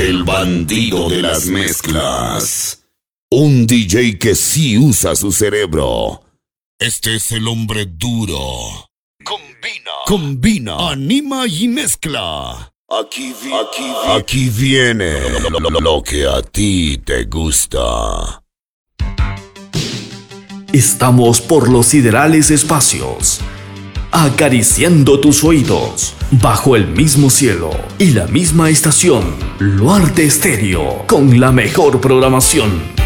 El bandido de las mezclas. Un DJ que sí usa su cerebro. Este es el hombre duro. Combina, anima y mezcla. Aquí viene lo que a ti te gusta. Estamos por los siderales espacios, acariciando tus oídos, bajo el mismo cielo y la misma estación. Luarte Estéreo, con la mejor programación.